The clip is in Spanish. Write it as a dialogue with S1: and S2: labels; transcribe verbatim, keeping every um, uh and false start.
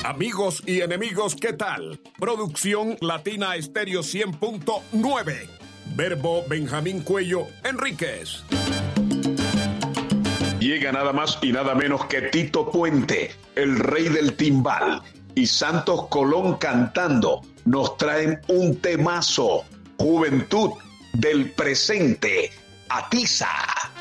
S1: Amigos y enemigos, ¿qué tal? Producción Latina Estéreo cien punto nueve. Verbo Benjamín Cuello Enríquez.
S2: Llega nada más y nada menos que Tito Puente, el rey del timbal, y Santos Colón cantando. Nos traen un temazo. Juventud del presente. Atiza.